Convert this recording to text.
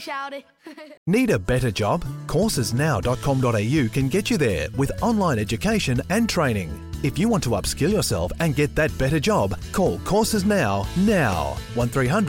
shouty. Need a better job? Coursesnow.com.au can get you there with online education and training. If you want to upskill yourself and get that better job, call Courses Now 1300